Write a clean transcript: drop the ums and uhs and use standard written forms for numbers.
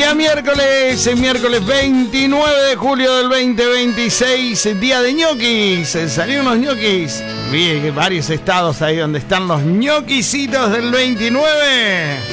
Día miércoles 29 de julio del 2026, día de ñoquis. Salieron unos ñoquis. Vi varios estados ahí donde están los ñoquisitos del 29.